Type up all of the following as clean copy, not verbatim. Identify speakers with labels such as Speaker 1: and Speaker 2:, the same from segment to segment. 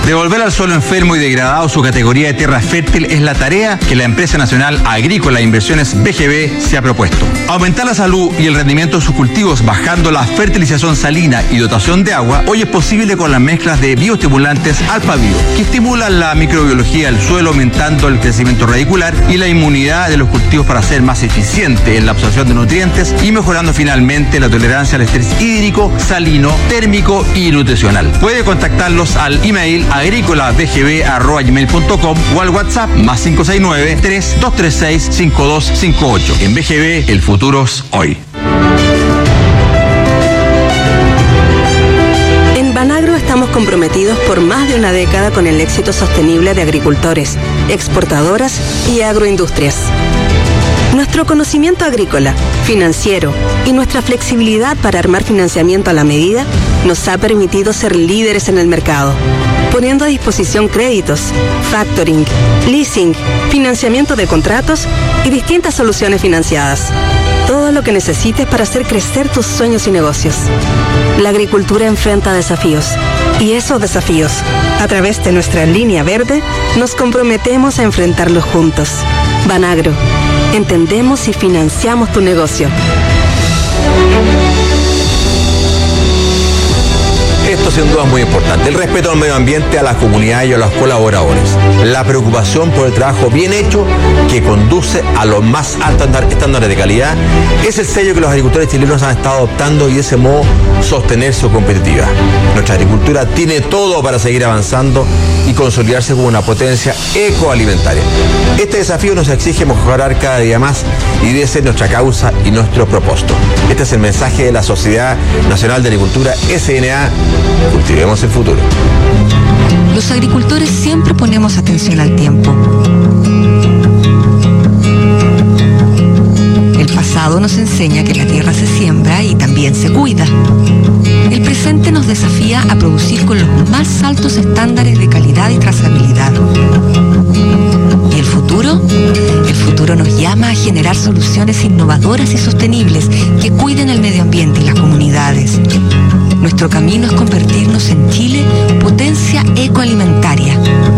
Speaker 1: Devolver al suelo enfermo y degradado su categoría de tierra fértil es la tarea que la empresa nacional agrícola e inversiones BGB se ha propuesto. Aumentar la salud y el rendimiento de sus cultivos bajando la fertilización salina y dotación de agua hoy es posible con las mezclas de bioestimulantes Alphabio, que estimulan la microbiología del suelo aumentando el crecimiento radicular y la inmunidad de los cultivos para ser más eficiente en la absorción de nutrientes y mejorando finalmente la tolerancia al estrés hídrico, salino, térmico y nutricional. Puede contactarlos al email agricolabgb@gmail.com o al WhatsApp +569 3236 5258. En BGB, el futuro es hoy.
Speaker 2: En Banagro estamos comprometidos por más de una década con el éxito sostenible de agricultores, exportadoras y agroindustrias. Nuestro conocimiento agrícola, financiero y nuestra flexibilidad para armar financiamiento a la medida nos ha permitido ser líderes en el mercado, poniendo a disposición créditos, factoring, leasing, financiamiento de contratos y distintas soluciones financiadas. Todo lo que necesites para hacer crecer tus sueños y negocios. La agricultura enfrenta desafíos y esos desafíos, a través de nuestra línea verde, nos comprometemos a enfrentarlos juntos. Banagro. Entendemos y financiamos tu negocio.
Speaker 3: Esto sin duda es muy importante. El respeto al medio ambiente, a las comunidades y a los colaboradores. La preocupación por el trabajo bien hecho que conduce a los más altos estándares de calidad es el sello que los agricultores chilenos han estado adoptando y de ese modo sostener su competitividad. Nuestra agricultura tiene todo para seguir avanzando y consolidarse como una potencia ecoalimentaria. Este desafío nos exige mejorar cada día más y debe ser nuestra causa y nuestro propósito. Este es el mensaje de la Sociedad Nacional de Agricultura, SNA. Cultivemos el futuro.
Speaker 4: Los agricultores siempre ponemos atención al tiempo. El pasado nos enseña que la tierra se siembra y también se cuida. El presente nos desafía a producir con los más altos estándares de calidad y trazabilidad. ¿Y el futuro? El futuro nos llama a generar soluciones innovadoras y sostenibles que cuiden el medio ambiente y las comunidades. Nuestro camino es convertirnos en Chile potencia ecoalimentaria.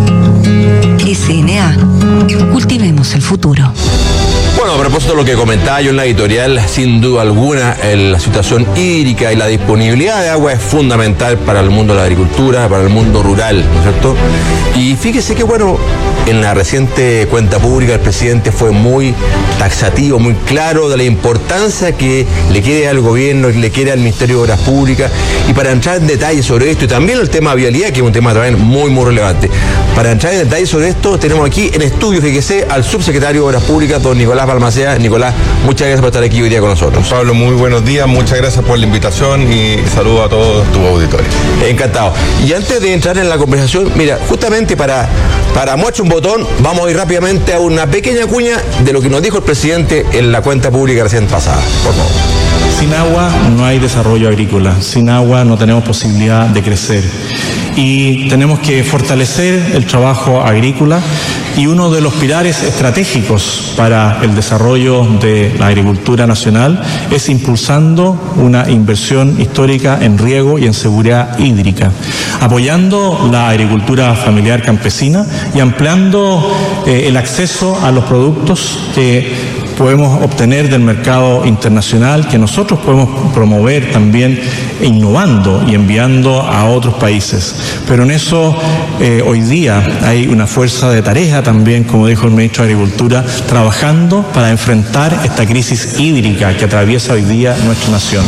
Speaker 4: SNA. Cultivemos el futuro.
Speaker 3: Bueno, a propósito de lo que comentaba yo en la editorial, sin duda alguna, la situación hídrica y la disponibilidad de agua es fundamental para el mundo de la agricultura, para el mundo rural, ¿no es cierto? Y fíjese que, bueno, en la reciente cuenta pública el presidente fue muy taxativo, muy claro de la importancia que le quiere al gobierno, que le quiere al Ministerio de Obras Públicas. Y para entrar en detalle sobre esto, y también el tema de vialidad, que es un tema también muy, muy relevante, para entrar en detalle sobre esto, tenemos aquí en estudio, fíjese, al subsecretario de Obras Públicas, don Nicolás Balmaceda. Nicolás, muchas gracias por estar aquí hoy día con nosotros.
Speaker 5: Pablo, muy buenos días, muchas gracias por la invitación y saludo a todos tus auditores.
Speaker 3: Encantado. Y antes de entrar en la conversación, mira, justamente para muestra un botón, vamos a ir rápidamente a una pequeña cuña de lo que nos dijo el presidente en la cuenta pública recién pasada. Por favor.
Speaker 6: Sin agua no hay desarrollo agrícola, sin agua no tenemos posibilidad de crecer. Y tenemos que fortalecer el trabajo agrícola y uno de los pilares estratégicos para el desarrollo de la agricultura nacional es impulsando una inversión histórica en riego y en seguridad hídrica, apoyando la agricultura familiar campesina y ampliando el acceso a los productos que podemos obtener del mercado internacional, que nosotros podemos promover también innovando y enviando a otros países. Pero en eso hoy día hay una fuerza de tarea también, como dijo el ministro de Agricultura, trabajando para enfrentar esta crisis hídrica que atraviesa hoy día nuestra nación.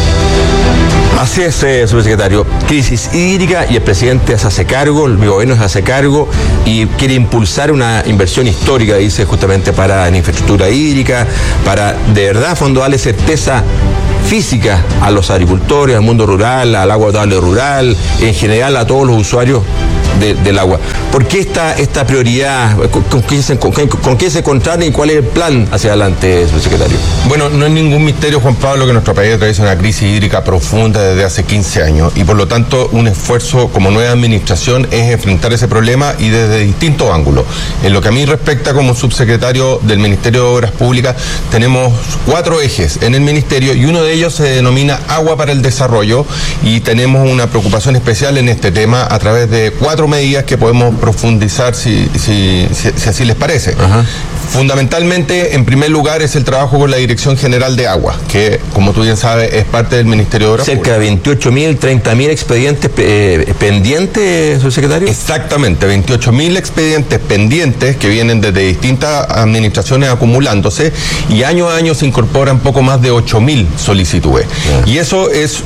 Speaker 3: Así es, subsecretario. Crisis hídrica y el presidente se hace cargo, el gobierno se hace cargo y quiere impulsar una inversión histórica, dice, justamente para la infraestructura hídrica, para de verdad, fondo, darle certeza física a los agricultores, al mundo rural, al agua potable rural, en general a todos los usuarios del agua. ¿Por qué esta prioridad? ¿Con qué se contrata y cuál es el plan hacia adelante, subsecretario?
Speaker 5: Bueno, no es ningún misterio, Juan Pablo, que nuestro país atraviesa una crisis hídrica profunda desde hace 15 años y por lo tanto un esfuerzo como nueva administración es enfrentar ese problema y desde distintos ángulos. En lo que a mí respecta como subsecretario del Ministerio de Obras Públicas, tenemos 4 ejes en el ministerio y uno de ellos se denomina Agua para el Desarrollo y tenemos una preocupación especial en este tema a través de 4 4 medidas que podemos profundizar si así les parece.
Speaker 3: Ajá.
Speaker 5: Fundamentalmente, en primer lugar, es el trabajo con la Dirección General de Agua, que, como tú bien sabes, es parte del Ministerio de Obras
Speaker 3: Cerca
Speaker 5: Públicas.
Speaker 3: de 28.000, 30.000 expedientes pendientes, subsecretario.
Speaker 5: Exactamente, 28.000 expedientes pendientes que vienen desde distintas administraciones acumulándose, y año a año se incorporan poco más de 8.000 solicitudes.
Speaker 3: Yeah.
Speaker 5: Y eso es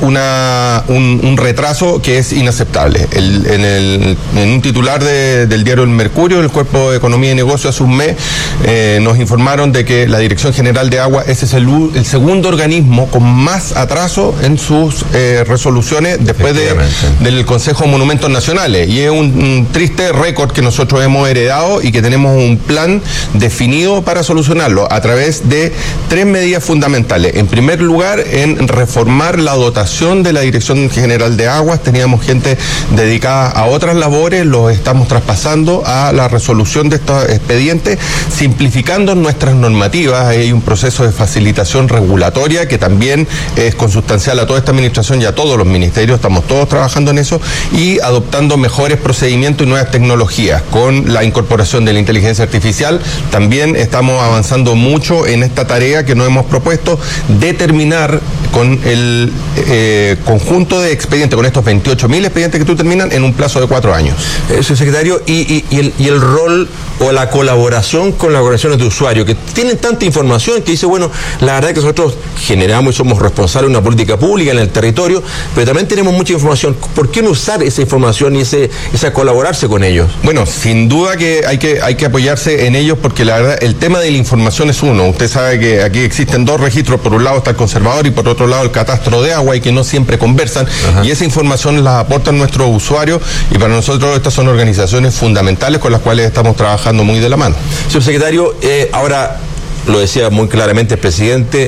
Speaker 5: un retraso que es inaceptable. En un titular del diario El Mercurio, del Cuerpo de Economía y Negocios, hace un mes, nos informaron de que la Dirección General de Agua es el segundo organismo con más atraso en sus resoluciones después del Consejo de Monumentos Nacionales, y es un triste récord que nosotros hemos heredado y que tenemos un plan definido para solucionarlo a través de 3 medidas fundamentales. En primer lugar, en reformar la dotación de la Dirección General de Aguas. Teníamos gente dedicada a otras labores, los estamos traspasando a la resolución de estos expedientes, simplificando nuestras normativas. Hay un proceso de facilitación regulatoria que también es consustancial a toda esta administración y a todos los ministerios. Estamos todos trabajando en eso y adoptando mejores procedimientos y nuevas tecnologías. Con la incorporación de la inteligencia artificial también estamos avanzando mucho en esta tarea que nos hemos propuesto de terminar con el conjunto de expedientes, con estos 28.000 expedientes que tú terminan en un plazo de 4 años.
Speaker 3: Subsecretario, y el rol o la colaboración con las organizaciones de usuarios que tienen tanta información que dice, bueno, la verdad es que nosotros generamos y somos responsables de una política pública en el territorio, pero también tenemos mucha información. ¿Por qué no usar esa información y esa colaborarse con ellos?
Speaker 5: Bueno, sin duda que hay que apoyarse en ellos, porque la verdad el tema de la información es uno. Usted sabe que aquí existen 2 registros, por un lado está el conservador y por otro lado el catastro de agua, y que no siempre conversan. Ajá. Y esa información la aportan nuestros usuarios, y para nosotros estas son organizaciones fundamentales con las cuales estamos trabajando muy de la mano.
Speaker 3: Subsecretario, ahora lo decía muy claramente el presidente,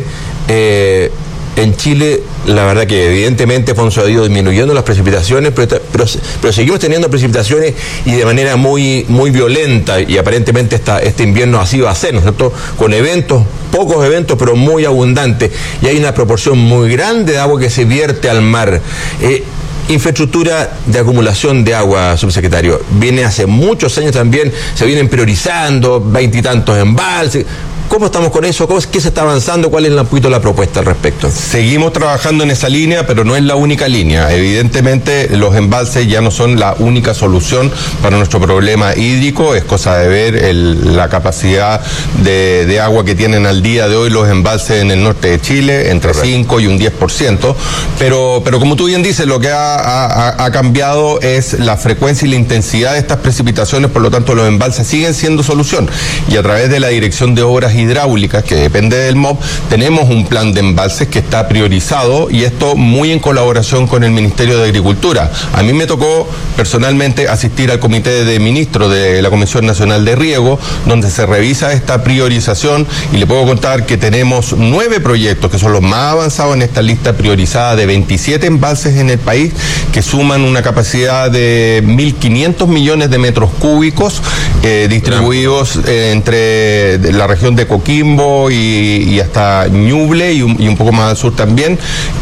Speaker 3: en Chile, la verdad que evidentemente Alfonso ha ido disminuyendo las precipitaciones, pero seguimos teniendo precipitaciones y de manera muy, muy violenta, y aparentemente este invierno así va a ser, ¿no es cierto? Con pocos eventos, pero muy abundantes, y hay una proporción muy grande de agua que se vierte al mar. Infraestructura de acumulación de agua, subsecretario, viene hace muchos años también, se vienen priorizando 20 y tantos embalses. ¿Cómo estamos con eso? ¿Qué se está avanzando? ¿Cuál es un poquito la propuesta al respecto?
Speaker 5: Seguimos trabajando en esa línea, pero no es la única línea. Evidentemente, los embalses ya no son la única solución para nuestro problema hídrico. Es cosa de ver la capacidad de agua que tienen al día de hoy los embalses en el norte de Chile, entre 5 y un 10%. Pero como tú bien dices, lo que ha cambiado es la frecuencia y la intensidad de estas precipitaciones. Por lo tanto, los embalses siguen siendo solución. Y a través de la Dirección de Obras Hidráulicas, que depende del MOB, tenemos un plan de embalses que está priorizado, y esto muy en colaboración con el Ministerio de Agricultura. A mí me tocó personalmente asistir al Comité de Ministros de la Comisión Nacional de Riego, donde se revisa esta priorización, y le puedo contar que tenemos 9 proyectos que son los más avanzados en esta lista priorizada de 27 embalses en el país, que suman una capacidad de 1.500 millones de metros cúbicos, distribuidos entre la región de Coquimbo y hasta Ñuble y un poco más al sur también,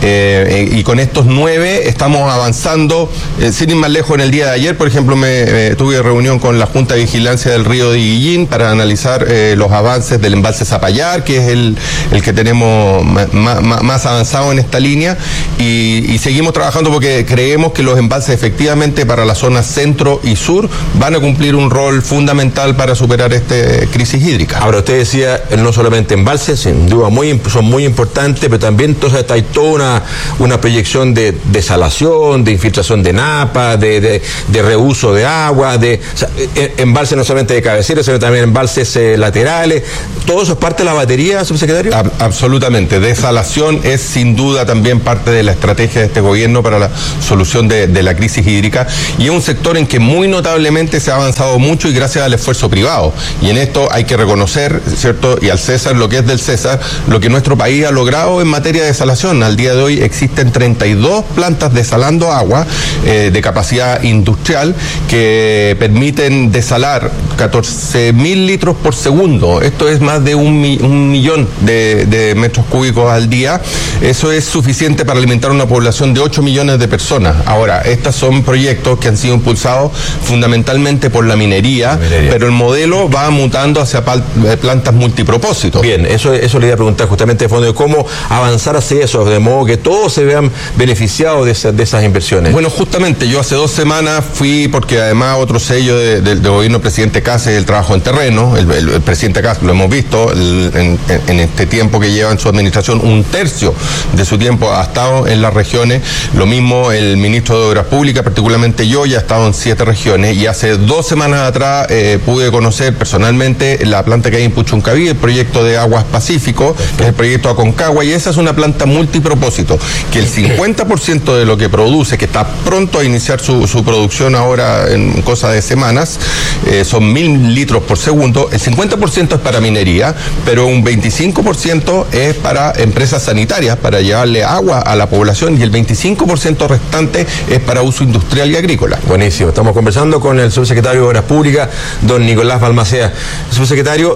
Speaker 5: y con estos 9 estamos avanzando, sin ir más lejos. En el día de ayer, por ejemplo, tuve reunión con la Junta de Vigilancia del Río de Guillín para analizar los avances del embalse Zapallar, que es el que tenemos más avanzado en esta línea, y seguimos trabajando porque creemos que los embalses efectivamente para la zona centro y sur van a cumplir un rol fundamental para superar esta crisis hídrica.
Speaker 3: Ahora, usted decía, no solamente embalses, sin duda son muy importantes, pero también entonces hay toda una proyección de desalación, de infiltración de napa, de reuso de agua, embalses no solamente de cabecera, sino también embalses laterales. ¿Todo eso es parte de la batería, subsecretario?
Speaker 5: Absolutamente. Desalación es sin duda también parte de la estrategia de este gobierno para la solución de la crisis hídrica, y es un sector en que muy notablemente se ha avanzado mucho, y gracias al esfuerzo privado. Y en esto hay que reconocer, ¿cierto?, y al César lo que es del César, lo que nuestro país ha logrado en materia de desalación. Al día de hoy existen 32 plantas desalando agua de capacidad industrial que permiten desalar 14.000 litros por segundo. Esto es más de un millón de metros cúbicos al día. Eso es suficiente para alimentar una población de 8 millones de personas. Ahora, estos son proyectos que han sido impulsados fundamentalmente por la minería, pero el modelo va mutando hacia plantas multipropósito.
Speaker 3: Bien, eso le iba a preguntar justamente de fondo, de cómo avanzar hacia eso, de modo que todos se vean beneficiados de esas inversiones.
Speaker 5: Bueno, justamente yo hace 2 semanas fui, porque además otro sello del gobierno del presidente Kast es el trabajo en terreno. El presidente Kast, lo hemos visto, en este tiempo que lleva en su administración, 1/3 de su tiempo ha estado en las regiones. Lo mismo el ministro de Obras Públicas, particularmente yo, ya he estado en 7 regiones, y hace 2 semanas atrás pude conocer personalmente la planta que hay en Puchuncaví, el proyecto de Aguas Pacífico, que es el proyecto Aconcagua, y esa es una planta multipropósito, que el 50% de lo que produce, que está pronto a iniciar su producción ahora en cosa de semanas, son 1.000 litros por segundo. El 50% es para minería, pero un 25% es para empresas sanitarias, para llevarle agua a la población, y el 25% restante es para uso industrial y agrícola.
Speaker 3: Buenísimo. Estamos conversando con el subsecretario de Obras Públicas, don Nicolás Balmaceda. Subsecretario,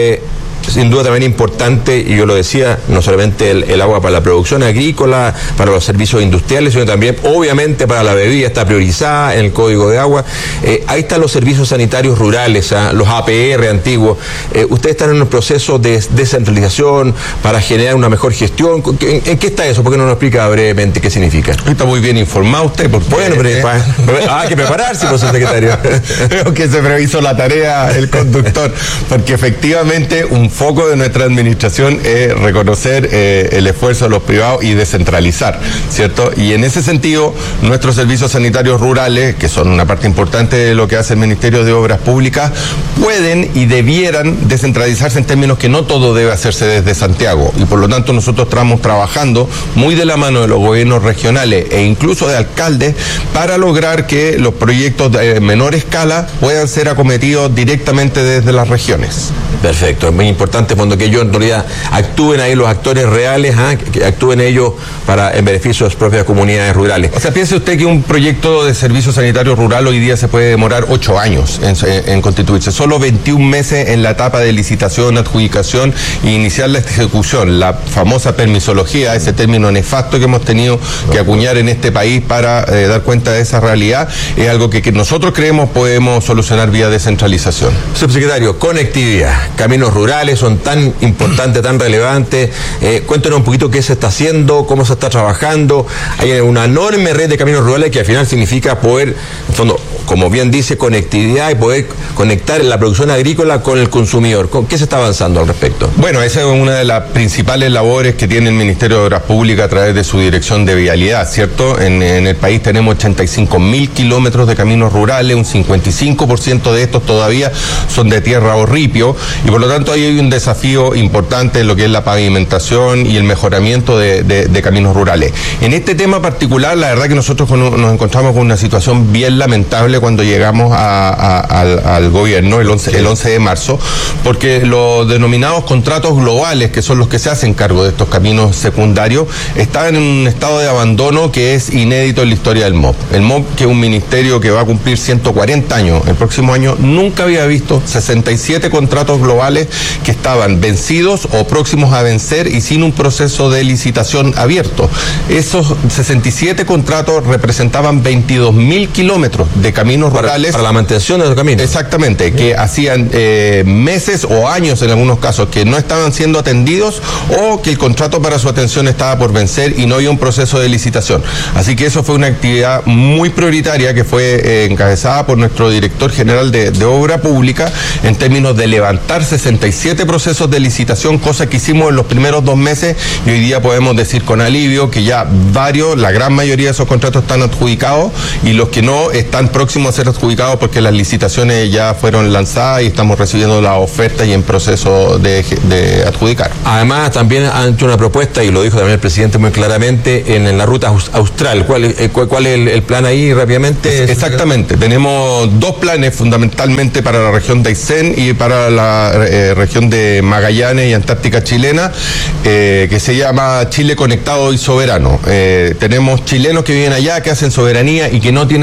Speaker 3: sin duda también importante, y yo lo decía, no solamente el agua para la producción agrícola, para los servicios industriales, sino también, obviamente, para la bebida, está priorizada en el Código de Agua. Ahí están los servicios sanitarios rurales, los APR antiguos. Ustedes están en un proceso de descentralización para generar una mejor gestión. ¿En qué está eso? ¿Por qué no nos explica brevemente qué significa?
Speaker 5: Está muy bien informado usted, porque...
Speaker 3: Bueno, pero hay que prepararse, por subsecretario.
Speaker 5: Creo que se previsó la tarea el conductor, porque efectivamente un foco de nuestra administración es reconocer el esfuerzo de los privados y descentralizar, ¿cierto? Y en ese sentido, nuestros servicios sanitarios rurales, que son una parte importante de lo que hace el Ministerio de Obras Públicas, pueden y debieran descentralizarse en términos que no todo debe hacerse desde Santiago, y por lo tanto nosotros estamos trabajando muy de la mano de los gobiernos regionales e incluso de alcaldes para lograr que los proyectos de menor escala puedan ser acometidos directamente desde las regiones.
Speaker 3: Perfecto, es muy importante cuando que ellos en realidad actúen ahí los actores reales, que actúen ellos en beneficio de sus propias comunidades rurales.
Speaker 5: O sea, piense usted que un proyecto de servicio sanitario rural hoy día se puede demorar 8 años en constituirse, solo 21 meses en la etapa de licitación, adjudicación e iniciar la ejecución. La famosa permisología, ese término nefasto que hemos tenido que acuñar en este país para dar cuenta de esa realidad, es algo que nosotros creemos podemos solucionar vía descentralización.
Speaker 3: Subsecretario, conectividad, caminos rurales son tan importantes, tan relevantes. Cuéntenos un poquito qué se está haciendo, cómo se está trabajando. Hay una enorme red de caminos rurales que al final significa poder, en el fondo, como bien dice, conectividad y poder conectar la producción agrícola con el consumidor. ¿Qué se está avanzando al respecto?
Speaker 5: Bueno, esa es una de las principales labores que tiene el Ministerio de Obras Públicas a través de su Dirección de Vialidad, ¿cierto? En el país tenemos 85.000 kilómetros de caminos rurales, un 55% de estos todavía son de tierra o ripio, y por lo tanto ahí hay un desafío importante en lo que es la pavimentación y el mejoramiento de caminos rurales. En este tema particular, la verdad que nosotros nos encontramos con una situación bien lamentable cuando llegamos al gobierno el 11 de marzo, porque los denominados contratos globales, que son los que se hacen cargo de estos caminos secundarios, estaban en un estado de abandono que es inédito en la historia del MOP. El MOP, que es un ministerio que va a cumplir 140 años el próximo año, nunca había visto 67 contratos globales que estaban vencidos o próximos a vencer y sin un proceso de licitación abierto. Esos 67 contratos representaban 22.000 kilómetros de caminos rurales.
Speaker 3: Para la mantención de los caminos.
Speaker 5: Exactamente, que hacían meses o años en algunos casos que no estaban siendo atendidos, o que el contrato para su atención estaba por vencer y no había un proceso de licitación. Así que eso fue una actividad muy prioritaria que fue encabezada por nuestro director general de Obra Pública en términos de levantar 67 procesos de licitación, cosa que hicimos en los primeros 2 meses, y hoy día podemos decir con alivio que ya la gran mayoría de esos contratos están adjudicados, y los que no están próximos a ser adjudicados porque las licitaciones ya fueron lanzadas y estamos recibiendo las ofertas y en proceso de adjudicar.
Speaker 3: Además, también han hecho una propuesta, y lo dijo también el presidente muy claramente, en la ruta austral. ¿Cuál es el plan ahí rápidamente?
Speaker 5: Exactamente, tenemos 2 planes fundamentalmente para la región de Aysén y para la región de Magallanes y Antártica chilena, que se llama Chile Conectado y Soberano. Tenemos chilenos que viven allá, que hacen soberanía y que no tienen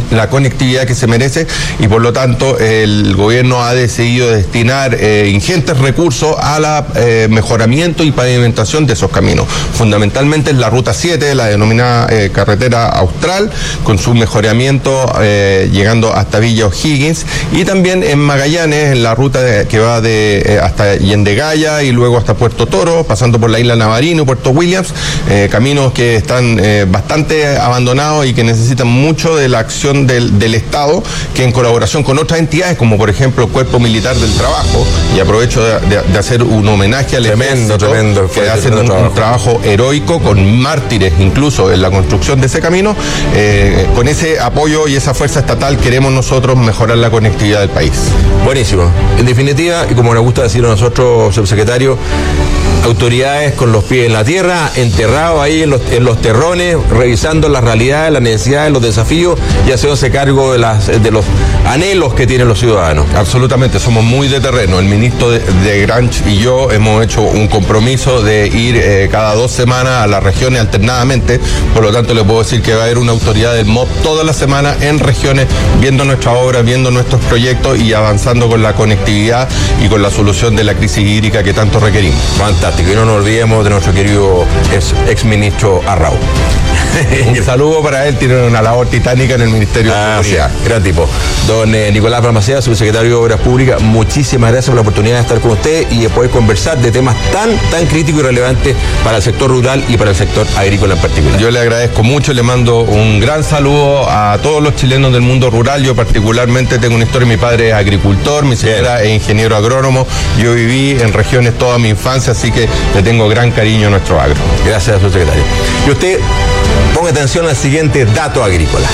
Speaker 5: la conectividad que se merece, y por lo tanto el gobierno ha decidido destinar ingentes recursos a la mejoramiento y pavimentación de esos caminos. Fundamentalmente en la ruta 7, la denominada carretera austral, con su mejoramiento llegando hasta Villa O'Higgins, y también en Magallanes, en la ruta que va hasta Yendegaya y luego hasta Puerto Toro, pasando por la isla Navarino y Puerto Williams, caminos que están bastante abandonados y que necesitan mucho de la acción del Estado, que en colaboración con otras entidades, como por ejemplo el Cuerpo Militar del Trabajo, y aprovecho de hacer un homenaje al ejército, que hacen un trabajo heroico con mártires incluso en la construcción de ese camino. Con ese apoyo y esa fuerza estatal queremos nosotros mejorar la conectividad del país.
Speaker 3: Buenísimo. En definitiva, y como nos gusta decir a nosotros, subsecretario, autoridades con los pies en la tierra, enterrados ahí en los terrones, revisando las realidades, las necesidades, los desafíos, y haciéndose cargo de los anhelos que tienen los ciudadanos.
Speaker 5: Absolutamente, somos muy de terreno. El ministro de Granch y yo hemos hecho un compromiso de ir cada 2 semanas a las regiones alternadamente, por lo tanto le puedo decir que va a haber una autoridad del MOP toda la semana en regiones, viendo nuestra obra, viendo nuestros proyectos y avanzando con la conectividad y con la solución de la crisis hídrica que tanto requerimos.
Speaker 3: Fantástico. Y no nos olvidemos de nuestro querido exministro Arrau.
Speaker 5: Un saludo para él, tiene una labor titánica en el Ministerio de Seguridad.
Speaker 3: Gran tipo. Don Nicolás Balmaceda, subsecretario de Obras Públicas, muchísimas gracias por la oportunidad de estar con usted y de poder conversar de temas tan críticos y relevantes para el sector rural y para el sector agrícola en particular.
Speaker 5: Yo le agradezco mucho, le mando un gran saludo a todos los chilenos del mundo rural. Yo particularmente tengo una historia, mi padre es agricultor, mi señora es ingeniero agrónomo, yo viví en regiones toda mi infancia, así que le tengo gran cariño a nuestro agro.
Speaker 3: Gracias, subsecretario. Y usted, ponga atención al siguiente dato agrícola.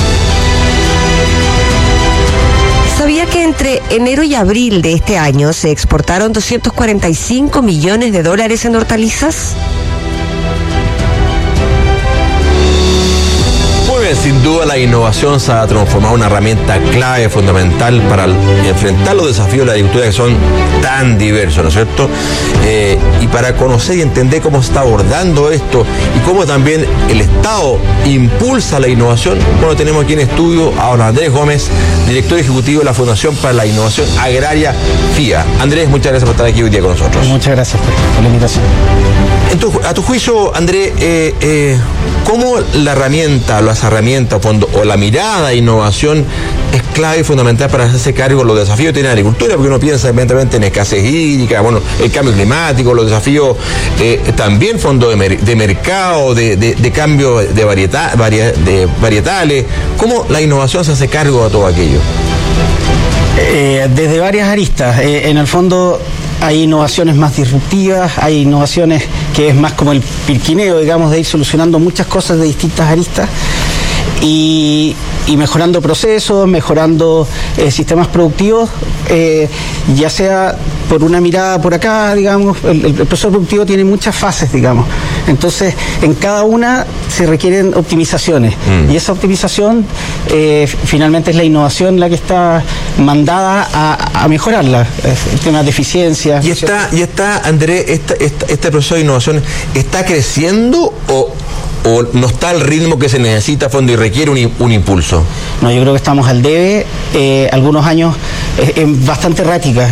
Speaker 7: ¿Sabía que entre enero y abril de este año se exportaron 245 millones de dólares en hortalizas?
Speaker 3: Sin duda la innovación se ha transformado en una herramienta clave, fundamental para enfrentar los desafíos de la agricultura, que son tan diversos, ¿no es cierto? Y para conocer y entender cómo se está abordando esto y cómo también el Estado impulsa la innovación, bueno, tenemos aquí en estudio a don Andrés Gómez, director ejecutivo de la Fundación para la Innovación Agraria, FIA. Andrés, muchas gracias por estar aquí hoy día con nosotros.
Speaker 8: Muchas gracias por la invitación.
Speaker 3: A tu juicio, Andrés, ¿cómo la herramienta, las herramientas o la mirada de innovación es clave y fundamental para hacerse cargo de los desafíos que tiene la agricultura? Porque uno piensa evidentemente en escasez hídrica, bueno, el cambio climático, los desafíos también fondo de mercado, de cambio de varietales. ¿Cómo la innovación se hace cargo de todo aquello?
Speaker 8: Desde varias aristas. En el fondo hay innovaciones más disruptivas, hay innovaciones que es más como el pirquineo, digamos, de ir solucionando muchas cosas de distintas aristas y mejorando procesos, mejorando sistemas productivos, ya sea por una mirada por acá, digamos, el proceso productivo tiene muchas fases, digamos. Entonces, en cada una se requieren optimizaciones. Y esa optimización finalmente es la innovación la que está mandada a mejorarla. El tema de eficiencia.
Speaker 3: Y está, Andrés, este proceso de innovación, ¿está creciendo o no está al ritmo que se necesita a fondo y requiere un impulso?
Speaker 8: No, yo creo que estamos al debe. Algunos años bastante erráticas.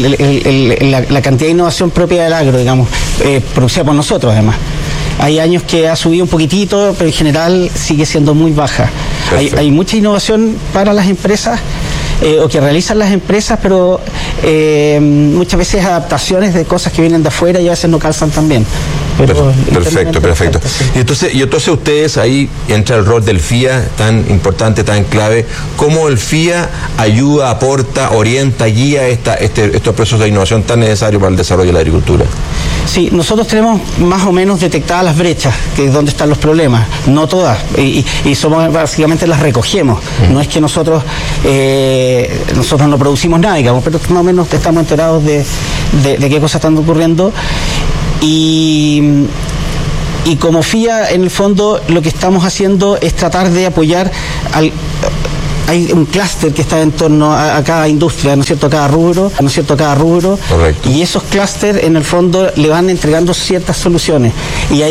Speaker 8: La cantidad de innovación propia del agro, digamos, producida por nosotros además. Hay años que ha subido un poquitito, pero en general sigue siendo muy baja. Hay mucha innovación para las empresas, o que realizan las empresas, pero muchas veces adaptaciones de cosas que vienen de afuera y a veces no calzan tan bien.
Speaker 3: Perfecto.
Speaker 8: Sí.
Speaker 3: Y entonces ustedes, ahí entra el rol del FIA, tan importante, tan clave. ¿Cómo el FIA ayuda, aporta, orienta, guía estos procesos de innovación tan necesarios para el desarrollo de la agricultura?
Speaker 8: Sí, nosotros tenemos más o menos detectadas las brechas, que es donde están los problemas, no todas, y somos básicamente las recogemos. No es que nosotros no producimos nada, digamos, pero más o menos estamos enterados de qué cosas están ocurriendo. Y como FIA, en el fondo, lo que estamos haciendo es tratar de apoyar hay un clúster que está en torno a cada industria, ¿no es cierto?, a cada rubro.
Speaker 3: Correcto.
Speaker 8: Y esos clústeres, en el fondo, le van entregando ciertas soluciones. Y ahí